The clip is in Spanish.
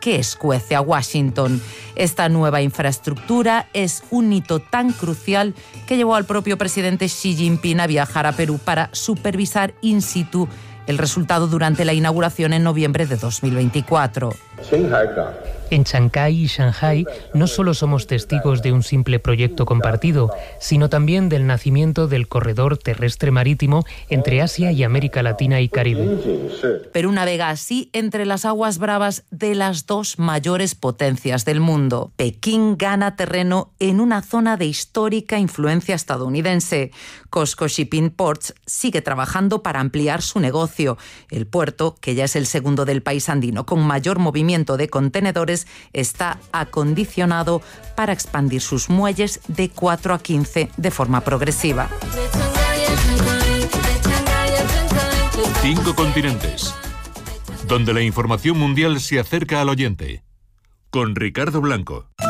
que escuece a Washington. Esta nueva infraestructura es un hito tan crucial que llevó al propio presidente Xi Jinping a viajar a Perú para supervisar in situ el resultado durante la inauguración en noviembre de 2024. En Chancay y Shanghái no solo somos testigos de un simple proyecto compartido, sino también del nacimiento del corredor terrestre marítimo entre Asia y América Latina y Caribe. Perú navega así entre las aguas bravas de las dos mayores potencias del mundo. Pekín gana terreno en una zona de histórica influencia estadounidense. COSCO Shipping Ports sigue trabajando para ampliar su negocio. El puerto, que ya es el segundo del país andino con mayor movimiento de contenedores, está acondicionado para expandir sus muelles de 4 a 15 de forma progresiva. 5 continentes, donde la información mundial se acerca al oyente. Con Ricardo Blanco.